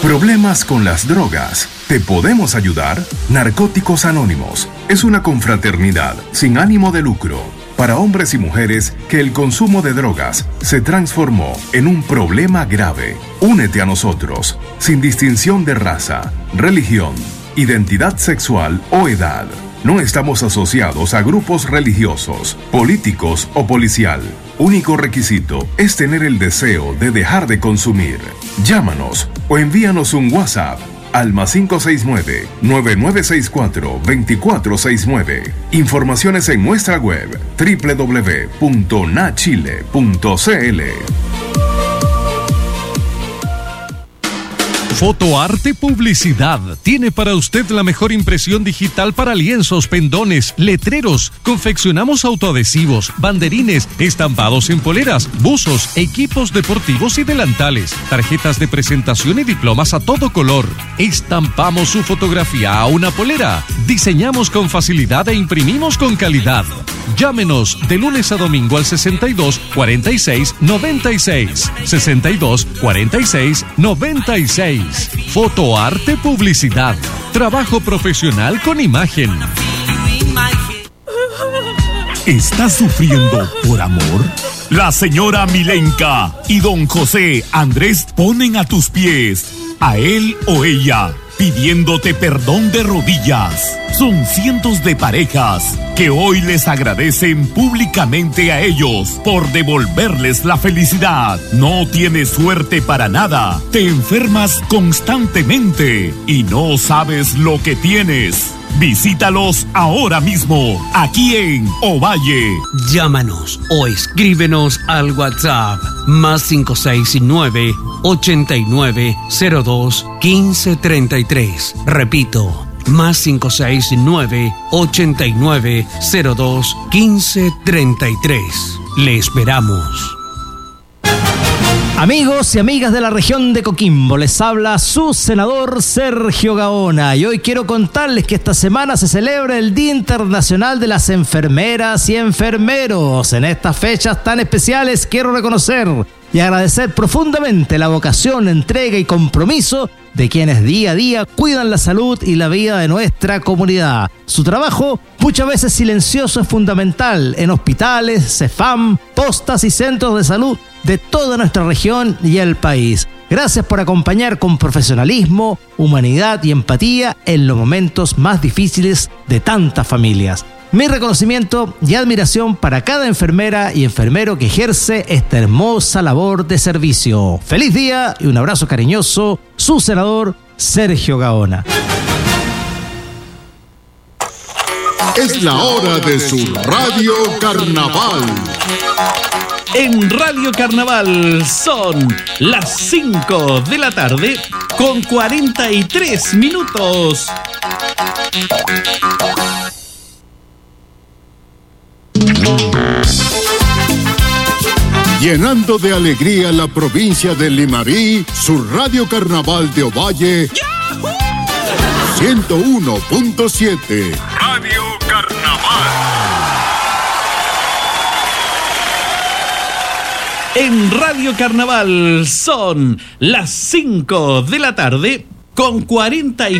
¿Problemas con las drogas? ¿Te podemos ayudar? Narcóticos Anónimos es una confraternidad sin ánimo de lucro para hombres y mujeres que el consumo de drogas se transformó en un problema grave. Únete a nosotros, sin distinción de raza, religión, identidad sexual o edad. No estamos asociados a grupos religiosos, políticos o policial. Único requisito es tener el deseo de dejar de consumir. Llámanos o envíanos un WhatsApp al +569-9964-2469. Informaciones en nuestra web www.nachile.cl. Fotoarte Publicidad tiene para usted la mejor impresión digital para lienzos, pendones, letreros. Confeccionamos autoadhesivos, banderines, estampados en poleras, buzos, equipos deportivos y delantales, tarjetas de presentación y diplomas a todo color. Estampamos su fotografía a una polera, diseñamos con facilidad e imprimimos con calidad. Llámenos de lunes a domingo al 62 46 96 62 46 96. Fotoarte Publicidad. Trabajo profesional con imagen. ¿Estás sufriendo por amor? La señora Milenka y don José Andrés ponen a tus pies a él o ella, pidiéndote perdón de rodillas. Son cientos de parejas que hoy les agradecen públicamente a ellos por devolverles la felicidad. No tienes suerte para nada, te enfermas constantemente y no sabes lo que tienes. Visítalos ahora mismo, aquí en Ovalle. Llámanos o escríbenos al WhatsApp +569 8902 1533. Repito, +569 8902 1533. Le esperamos. Amigos y amigas de la región de Coquimbo, les habla su senador Sergio Gaona y hoy quiero contarles que esta semana se celebra el Día Internacional de las Enfermeras y Enfermeros. En estas fechas tan especiales quiero reconocer y agradecer profundamente la vocación, entrega y compromiso de quienes día a día cuidan la salud y la vida de nuestra comunidad. Su trabajo, muchas veces silencioso, es fundamental en hospitales, CEFAM, postas y centros de salud de toda nuestra región y el país. Gracias por acompañar con profesionalismo, humanidad y empatía en los momentos más difíciles de tantas familias. Mi reconocimiento y admiración para cada enfermera y enfermero que ejerce esta hermosa labor de servicio. Feliz día y un abrazo cariñoso, su senador Sergio Gaona. Es la hora de su Radio Carnaval. En Radio Carnaval son las 5 de la tarde con 43 minutos. Llenando de alegría la provincia de Limarí, su Radio Carnaval de Ovalle, 101.7. Radio Carnaval. En Radio Carnaval son las 5 de la tarde con 43